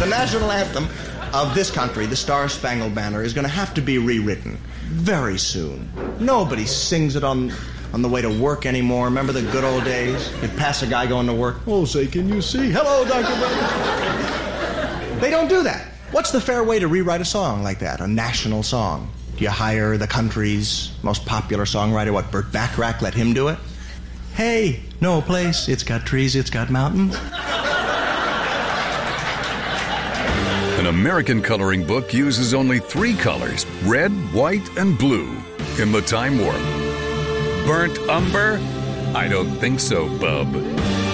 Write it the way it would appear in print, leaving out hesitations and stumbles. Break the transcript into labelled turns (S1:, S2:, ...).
S1: The national anthem of this country, the Star-Spangled Banner, is going to have to be rewritten very soon. Nobody sings it on the way to work anymore. Remember the good old days? You'd pass a guy going to work. Oh, say, can you see? Hello, Dr. Brown. They don't do that. What's the fair way to rewrite a song like that, a national song? Do you hire the country's most popular songwriter, what, Burt Bacharach, let him do it? Hey, no place, it's got trees, it's got mountains.
S2: An American coloring book uses only 3 colors, red, white, and blue, in the Time Warp. Burnt umber? I don't think so, bub.